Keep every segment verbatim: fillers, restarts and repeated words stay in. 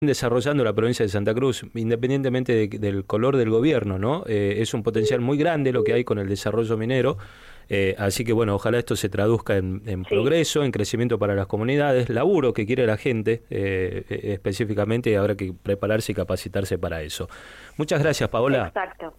desarrollando la provincia de Santa Cruz, independientemente de, del color del gobierno, ¿no? Eh, es un potencial muy grande lo que hay con el desarrollo minero, eh, así que bueno, ojalá esto se traduzca en, en sí. progreso, en crecimiento para las comunidades, laburo que quiere la gente, eh, eh, específicamente, y habrá que prepararse y capacitarse para eso. Muchas gracias, Paola. Exacto.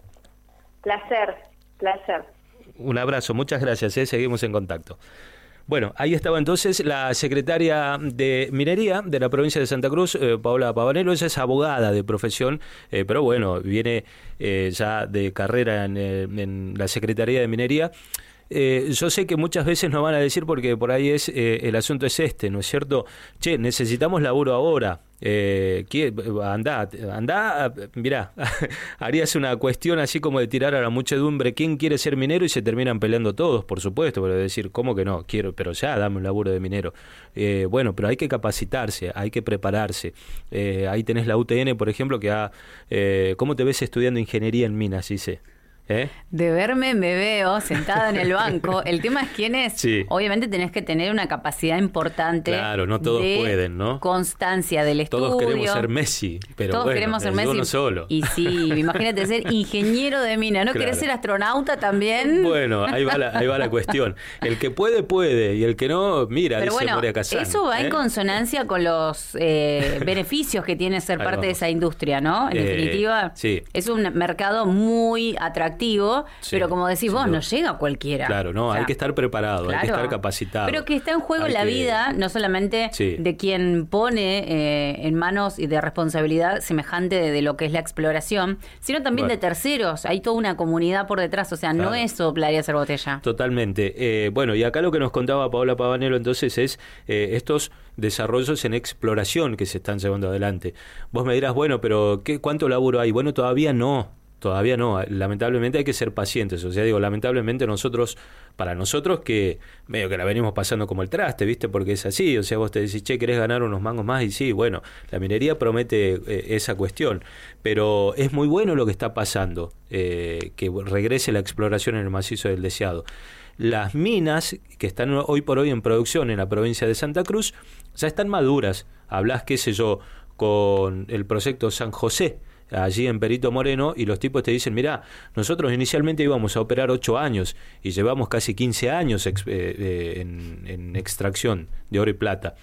Placer, placer. Un abrazo, muchas gracias, ¿eh? Seguimos en contacto. Bueno, ahí estaba entonces la secretaria de Minería de la provincia de Santa Cruz, eh, Paola Pavanello. Ella es abogada de profesión, eh, pero bueno, viene eh, ya de carrera en, en la Secretaría de Minería. Eh, yo sé que muchas veces nos van a decir, porque por ahí es eh, el asunto es este, ¿no es cierto? Che, necesitamos laburo ahora. Eh, andá, andá, mirá, harías una cuestión así como de tirar a la muchedumbre quién quiere ser minero y se terminan peleando todos, por supuesto, pero decir, ¿cómo que no? Quiero, pero ya dame un laburo de minero. Eh, bueno, pero hay que capacitarse, hay que prepararse. Eh, ahí tenés la U T N, por ejemplo, que ha... Eh, ¿Cómo te ves estudiando ingeniería en minas, dice? ¿Eh? De verme me veo sentada en el banco. El tema es quién es. Sí. Obviamente tenés que tener una capacidad importante. Claro, no todos de pueden, ¿no? Constancia del estudio. Todos queremos ser Messi, pero todos bueno, queremos ser Messi. Uno solo. Y sí, imagínate ser ingeniero de mina. ¿No claro. querés ser astronauta también? Bueno, ahí va la, ahí va la cuestión. El que puede, puede. Y el que no, mira, pero dice bueno, Moria Kazan. Eso va ¿eh? en consonancia con los eh, beneficios que tiene ser ahí parte vamos. de esa industria, ¿no? En eh, definitiva, sí. es un mercado muy atractivo. Sí. Pero como decís vos, no llega cualquiera. Claro, no, o sea, hay que estar preparado, claro, hay que estar capacitado. Pero que está en juego hay la que... vida, no solamente sí. de quien pone eh, en manos y de responsabilidad semejante de, de lo que es la exploración, sino también bueno. de terceros. Hay toda una comunidad por detrás, o sea, claro. no es soplar y hacer botella. Totalmente. Eh, bueno, y acá lo que nos contaba Paola Pavanello entonces es eh, estos desarrollos en exploración que se están llevando adelante. Vos me dirás, bueno, pero ¿qué, ¿cuánto laburo hay? Bueno, todavía no. Todavía no, lamentablemente hay que ser pacientes, o sea, digo, lamentablemente nosotros, para nosotros que medio que la venimos pasando como el traste, ¿viste? Porque es así, o sea, vos te decís, che, ¿querés ganar unos mangos más? Y sí, bueno, la minería promete eh, esa cuestión, pero es muy bueno lo que está pasando, eh, que regrese la exploración en el macizo del Deseado. Las minas que están hoy por hoy en producción en la provincia de Santa Cruz ya están maduras, hablás, qué sé yo, con el proyecto San José, allí en Perito Moreno, y los tipos te dicen, mirá, nosotros inicialmente íbamos a operar ocho años y llevamos casi quince años ex, eh, eh, en, en extracción de oro y plata,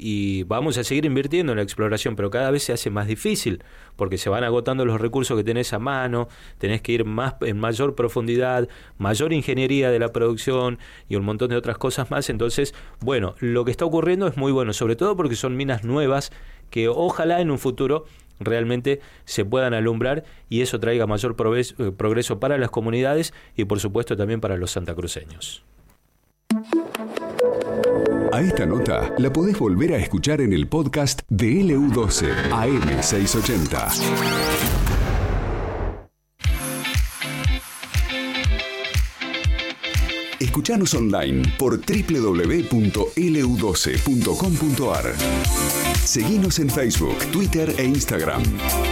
y vamos a seguir invirtiendo en la exploración, pero cada vez se hace más difícil porque se van agotando los recursos que tenés a mano, tenés que ir más en mayor profundidad, mayor ingeniería de la producción y un montón de otras cosas más. Entonces, bueno, lo que está ocurriendo es muy bueno, sobre todo porque son minas nuevas que ojalá en un futuro realmente se puedan alumbrar y eso traiga mayor progreso, progreso para las comunidades y por supuesto también para los santacruceños. A esta nota la podés volver a escuchar en el podcast de L U doce A M seiscientos ochenta. Escuchanos online por doble u doble u doble u punto ele u doce punto com punto a r. Seguinos en Facebook, Twitter e Instagram.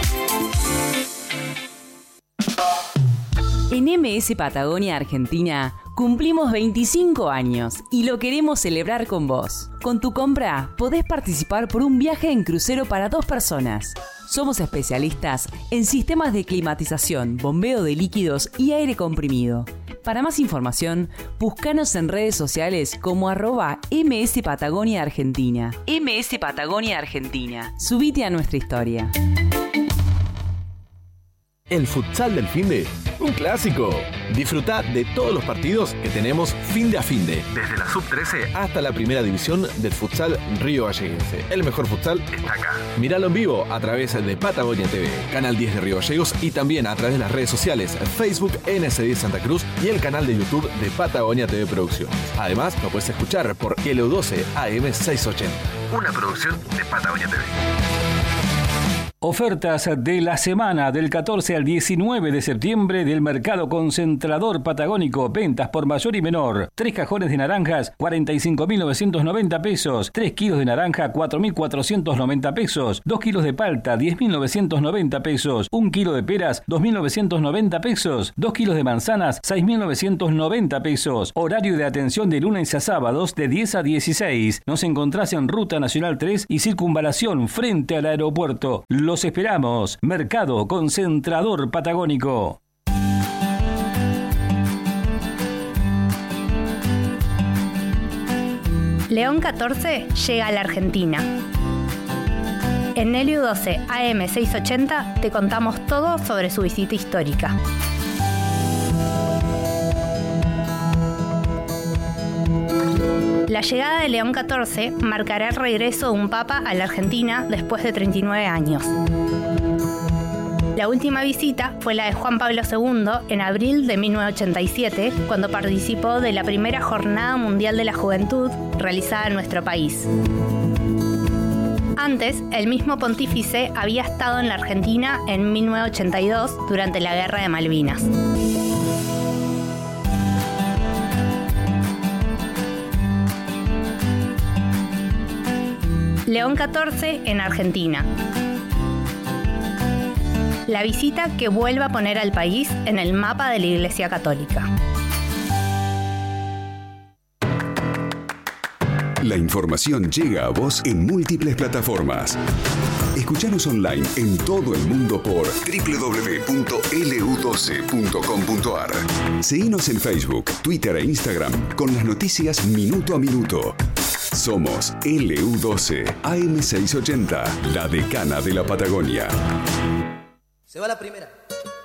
En M S Patagonia Argentina cumplimos veinticinco años y lo queremos celebrar con vos. Con tu compra podés participar por un viaje en crucero para dos personas. Somos especialistas en sistemas de climatización, bombeo de líquidos y aire comprimido. Para más información, búscanos en redes sociales como arroba M S Patagonia Argentina. M S Patagonia Argentina. Subite a nuestra historia. El futsal del finde, un clásico. Disfruta de todos los partidos que tenemos finde a finde. Desde la sub trece hasta la primera división del futsal Río Galleguense. El mejor futsal está acá. Míralo en vivo a través de Patagonia T V, Canal diez de Río Gallegos y también a través de las redes sociales Facebook N S diez Santa Cruz y el canal de YouTube de Patagonia T V Producciones. Además, lo puedes escuchar por L U doce A M seiscientos ochenta. Una producción de Patagonia T V. Ofertas de la semana del catorce al diecinueve de septiembre del Mercado Concentrador Patagónico. Ventas por mayor y menor. Tres cajones de naranjas, cuarenta y cinco mil novecientos noventa pesos. Tres kilos de naranja, cuatro mil cuatrocientos noventa pesos. Dos kilos de palta, diez mil novecientos noventa pesos. Un kilo de peras, dos mil novecientos noventa pesos. Dos kilos de manzanas, seis mil novecientos noventa pesos. Horario de atención de lunes a sábados de diez a dieciséis. Nos encontrás en Ruta Nacional tres y Circunvalación frente al aeropuerto. Los esperamos. Mercado Concentrador Patagónico. León catorce llega a la Argentina. En L U doce A M seiscientos ochenta te contamos todo sobre su visita histórica. La llegada de León catorce marcará el regreso de un papa a la Argentina después de treinta y nueve años. La última visita fue la de Juan Pablo segundo en abril de mil novecientos ochenta y siete, cuando participó de la primera Jornada Mundial de la Juventud realizada en nuestro país. Antes, el mismo pontífice había estado en la Argentina en mil novecientos ochenta y dos durante la Guerra de Malvinas. León catorce en Argentina. La visita que vuelve a poner al país en el mapa de la Iglesia Católica. La información llega a vos en múltiples plataformas. Escuchanos online en todo el mundo por doble u doble u doble u punto L U doce punto com punto A R. Seguinos en Facebook, Twitter e Instagram con las noticias minuto a minuto. Somos L U doce A M seiscientos ochenta, la decana de la Patagonia. Se va la primera.